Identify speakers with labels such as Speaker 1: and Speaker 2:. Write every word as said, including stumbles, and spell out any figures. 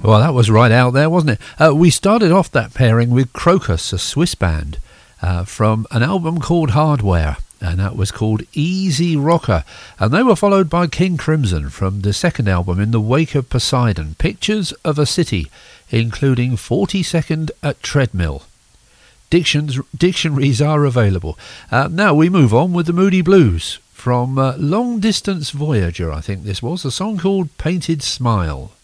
Speaker 1: Well, that was right out there, wasn't it? Uh, we started off that pairing with Crocus, a Swiss band, uh, from an album called Hardware, and that was called Easy Rocker. And they were followed by King Crimson from the second album, In the Wake of Poseidon, Pictures of a City, including forty second at Treadmill. Dictions, dictionaries are available. Uh, now we move on with the Moody Blues from uh, Long Distance Voyager, I think this was, a song called Painted Smile.